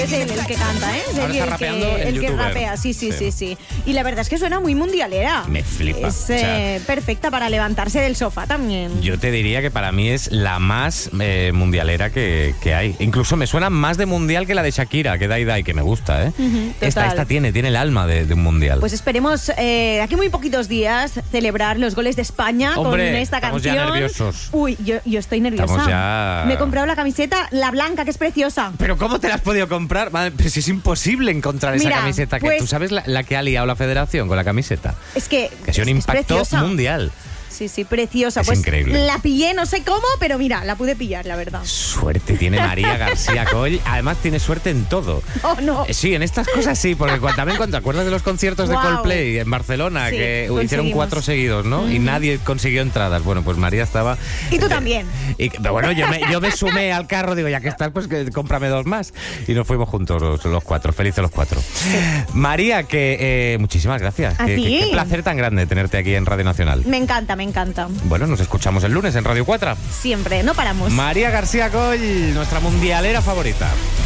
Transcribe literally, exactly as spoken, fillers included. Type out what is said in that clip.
Es él el que canta, ¿eh? Es Ahora él está el, rapeando que, el el que youtuber. rapea, sí, sí, sí, Sí. sí. Y la verdad es que suena muy mundialera. Me flipa. Es O sea, eh, perfecta para levantarse del sofá también. Yo te diría que para mí es la más eh, mundialera que, que hay. Incluso me suena más de mundial que la de Shakira, que Dai Dai, que me gusta, ¿eh? Ujú, esta, total. esta tiene, tiene el alma de, de un mundial. Pues esperemos eh, de aquí muy poquitos días celebrar los goles de España Hombre, con esta estamos canción. ya nerviosos. Uy, yo, yo estoy nerviosa. Estamos ya- Me he comprado la camiseta, la blanca, que es preciosa. ¿Pero cómo te la has podido comprar? Madre, pero si es imposible encontrar esa Mira, camiseta. Que, pues- ¿Tú sabes la, la que ha liado la federación con la camiseta? Es que, Que ha sido un es impacto preciosa. mundial. Sí, sí, preciosa. Es pues increíble. la pillé, no sé cómo, pero mira, la pude pillar, la verdad. Suerte tiene María García Coll. Además tiene suerte en todo. Oh, no. Eh, Sí, en estas cosas sí, porque cu- también cuando te acuerdas de los conciertos de Guau. Coldplay en Barcelona, Sí, que hicieron conseguimos. cuatro seguidos, ¿no? Y nadie consiguió entradas. Bueno, pues María estaba... Y tú eh, también. Y, pero bueno, yo me, yo me sumé al carro, digo, ya que estás, pues que cómprame dos más. Y nos fuimos juntos los, los cuatro, felices los cuatro. María, que eh, muchísimas gracias. A Que- ti. que- qué placer tan grande tenerte aquí en Radio Nacional. Me encanta, me encanta. Bueno, nos escuchamos el lunes en Radio cuatro. Siempre, no paramos. María García Coll, nuestra mundialera favorita.